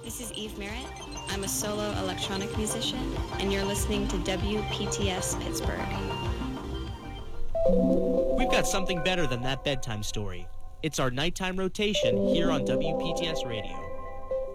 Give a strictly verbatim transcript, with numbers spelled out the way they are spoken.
This is Eve Merritt. I'm a solo electronic musician, and you're listening to W P T S Pittsburgh. We've got something better than that bedtime story. It's our nighttime rotation here on W P T S Radio.